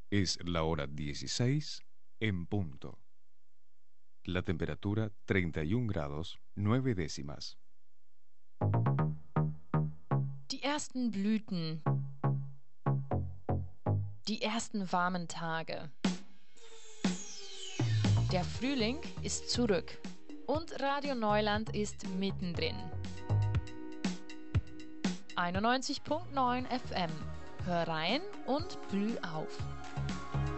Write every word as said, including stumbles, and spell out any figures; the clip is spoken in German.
Es la hora dieciséis en punto. La temperatura treinta y un grados nueve décimas. Die ersten Blüten. Die ersten warmen Tage. Der Frühling ist zurück und Radio Neuland ist mittendrin. einundneunzig Komma neun F M. Hör rein und blüh auf.